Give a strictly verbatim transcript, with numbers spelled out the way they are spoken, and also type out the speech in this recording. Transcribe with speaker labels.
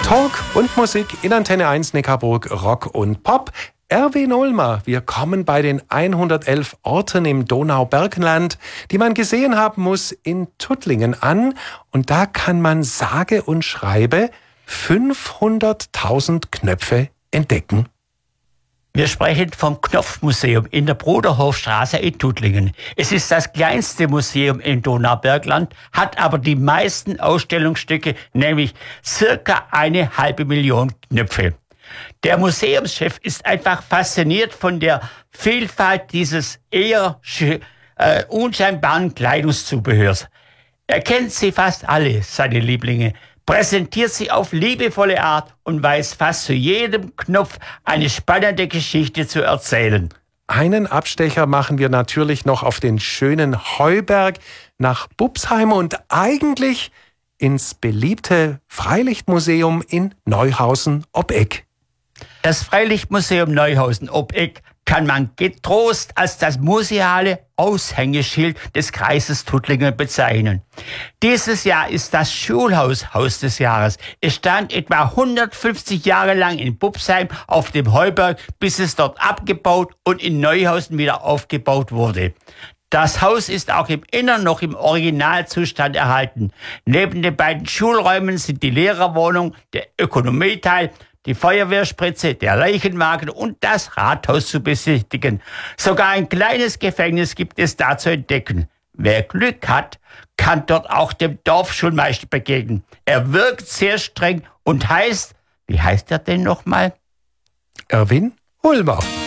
Speaker 1: Talk und Musik in Antenne eins Neckarburg, Rock und Pop. Erwin Olmer, wir kommen bei den hundertelf Orten im Donaubergenland, die man gesehen haben muss, in Tuttlingen an. Und da kann man sage und schreibe fünfhunderttausend Knöpfe entdecken.
Speaker 2: Wir sprechen vom Knopfmuseum in der Bruderhofstraße in Tuttlingen. Es ist das kleinste Museum im Donaubergland, hat aber die meisten Ausstellungsstücke, nämlich circa eine halbe Million Knöpfe. Der Museumschef ist einfach fasziniert von der Vielfalt dieses eher äh, unscheinbaren Kleidungszubehörs. Er kennt sie fast alle, seine Lieblinge, präsentiert sie auf liebevolle Art und weiß fast zu jedem Knopf eine spannende Geschichte zu erzählen.
Speaker 1: Einen Abstecher machen wir natürlich noch auf den schönen Heuberg nach Bubsheim und eigentlich ins beliebte Freilichtmuseum in Neuhausen ob Eck.
Speaker 2: Das Freilichtmuseum Neuhausen ob Eck kann man getrost als das museale Aushängeschild des Kreises Tuttlingen bezeichnen. Dieses Jahr ist das Schulhaus Haus des Jahres. Es stand etwa hundertfünfzig Jahre lang in Bubsheim auf dem Heuberg, bis es dort abgebaut und in Neuhausen wieder aufgebaut wurde. Das Haus ist auch im Innern noch im Originalzustand erhalten. Neben den beiden Schulräumen sind die Lehrerwohnung, der Ökonomieteil, die Feuerwehrspritze, der Leichenwagen und das Rathaus zu besichtigen. Sogar ein kleines Gefängnis gibt es da zu entdecken. Wer Glück hat, kann dort auch dem Dorfschulmeister begegnen. Er wirkt sehr streng und heißt, wie heißt er denn nochmal?
Speaker 1: Erwin Olmer.